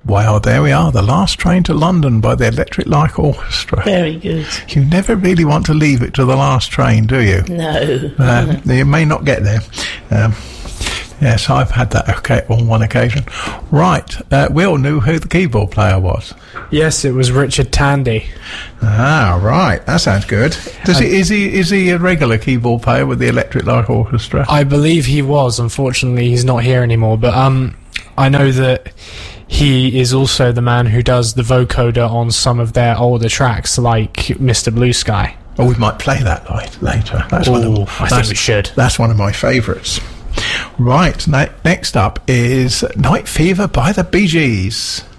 Well, there we are. The Last Train to London by the Electric Light Orchestra. Very good. You never really want to leave it to the last train, do you? No. You may not get there. Yes, I've had that on one occasion. Right, we all knew who the keyboard player was. Yes, it was Richard Tandy. Ah, right. That sounds good. Is he a regular keyboard player with the Electric Light Orchestra? I believe he was. Unfortunately, he's not here anymore. But I know that he is also the man who does the vocoder on some of their older tracks, like Mr. Blue Sky. Oh, we might play that later. I think we should. That's one of my favourites. Right, next up is Night Fever by the Bee Gees.